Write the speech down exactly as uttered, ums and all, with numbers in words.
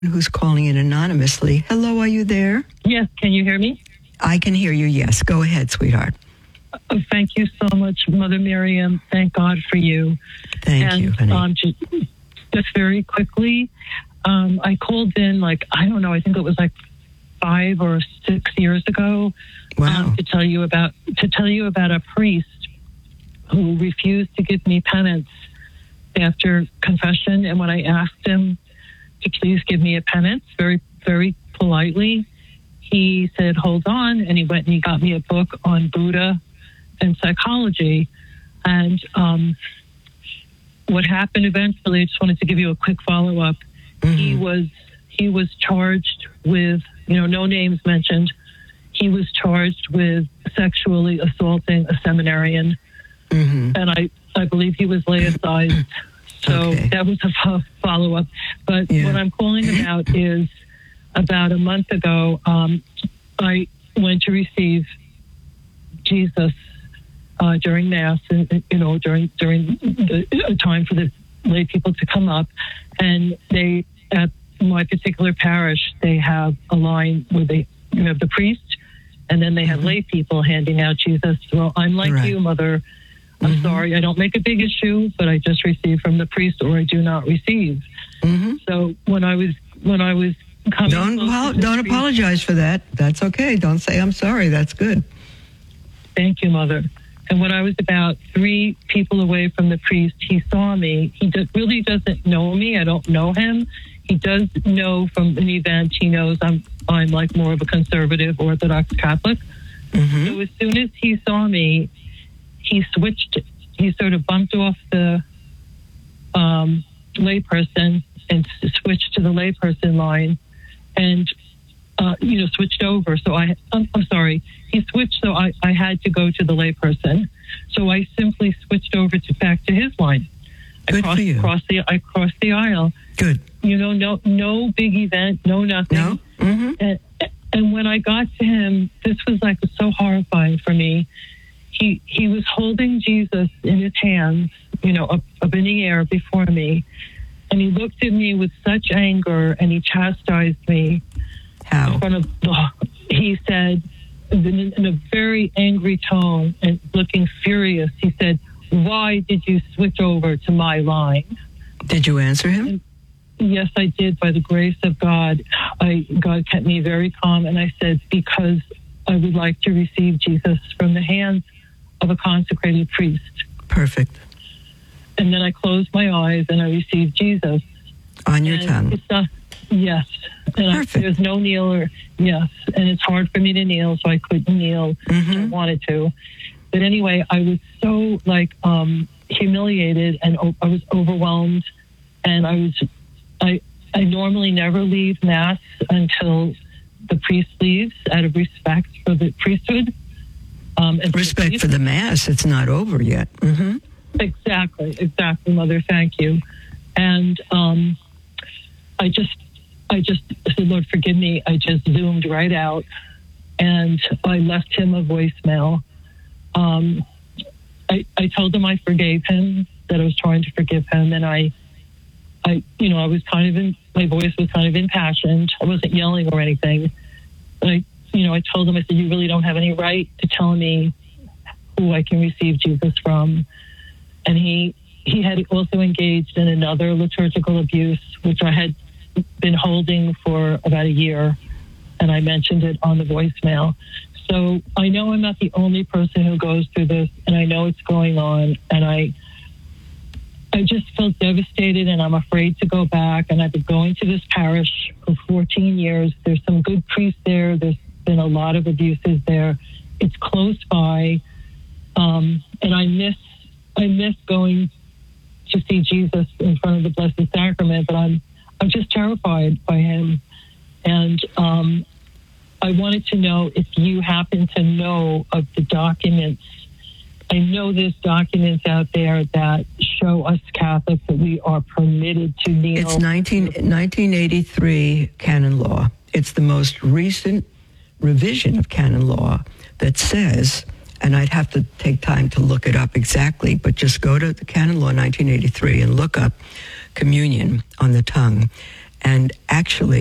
who's calling in anonymously. Hello, are you there? Yes, can you hear me? I can hear you, yes. Go ahead, sweetheart. Uh, thank you so much, Mother Miriam. Thank God for you. Thank and, you, honey. Um, just, just very quickly, um, I called in, like, I don't know, I think it was like five or six years ago. Wow. Um, to tell you about to tell you about a priest who refused to give me penance after confession. And when I asked him to please give me a penance, very, very politely, he said, hold on. And he went and he got me a book on Buddha and psychology. And um, what happened eventually, I just wanted to give you a quick follow-up. Mm-hmm. He was he was charged with, you know, no names mentioned. He was charged with sexually assaulting a seminarian. Mm-hmm. And I, I believe he was laicized. So okay. That was a follow-up. But yeah. What I'm calling about is about a month ago, um, I went to receive Jesus uh, during Mass, and you know, during during the time for the lay people to come up. And they, at my particular parish, they have a line where they you have the priest, and then they have mm-hmm. lay people handing out Jesus. Well, I'm like right. you, Mother. I'm mm-hmm. sorry, I don't make a big issue, but I just receive from the priest, or I do not receive. Mm-hmm. So when I was when I was coming, don't apo- don't priest, apologize for that. That's okay. Don't say I'm sorry. That's good. Thank you, Mother. And when I was about three people away from the priest, he saw me. He do- really doesn't know me. I don't know him. He does know from an event. He knows I'm I'm like more of a conservative Orthodox Catholic. Mm-hmm. So as soon as he saw me, he switched, he sort of bumped off the um, layperson and switched to the layperson line and, uh, you know, switched over. So I, I'm, I'm sorry, he switched, so I, I had to go to the layperson. So I simply switched over to back to his line. Good I crossed, for you. Crossed the, I crossed the aisle. Good. You know, no, no big event, no nothing. No. Mm-hmm. And, and when I got to him, this was like so horrifying for me. He he was holding Jesus in his hands, you know, up, up in the air before me. And he looked at me with such anger and he chastised me. How? In front of the, he said, in, in a very angry tone and looking furious, he said, why did you switch over to my line? Did you answer him? And yes, I did. By the grace of God, I God kept me very calm. And I said, because I would like to receive Jesus from the hands of a consecrated priest. Perfect. And then I closed my eyes and I received Jesus. On your and tongue. It's not, yes. And Perfect. I, there's no kneel or, yes. And it's hard for me to kneel, so I couldn't kneel. Mm-hmm. I wanted to. But anyway, I was so like um, humiliated and o- I was overwhelmed. And I was, I, I normally never leave Mass until the priest leaves out of respect for the priesthood. Um, and respect for the Mass. It's not over yet. Mm-hmm. Exactly, exactly, Mother. Thank you. And um, I just, I just said, Lord, forgive me. I just zoomed right out, and I left him a voicemail. Um, I, I told him I forgave him, that I was trying to forgive him, and I, I, you know, I was kind of in, my voice was kind of impassioned. I wasn't yelling or anything. But I, you know, I told him, I said, you really don't have any right to tell me who I can receive Jesus from. And he he had also engaged in another liturgical abuse, which I had been holding for about a year. And I mentioned it on the voicemail. So I know I'm not the only person who goes through this, and I know it's going on. And I I just felt devastated, and I'm afraid to go back. And I've been going to this parish for fourteen years. There's some good priests there. There's been a lot of abuses there. It's close by. Um, and I miss I miss going to see Jesus in front of the Blessed Sacrament, but I'm I'm just terrified by him. And um, I wanted to know if you happen to know of the documents. I know there's documents out there that show us Catholics that we are permitted to kneel. It's nineteen, nineteen eighty-three canon law. It's the most recent revision of canon law that says, and I'd have to take time to look it up exactly, but just go to the canon law nineteen eighty-three and look up communion on the tongue. And actually,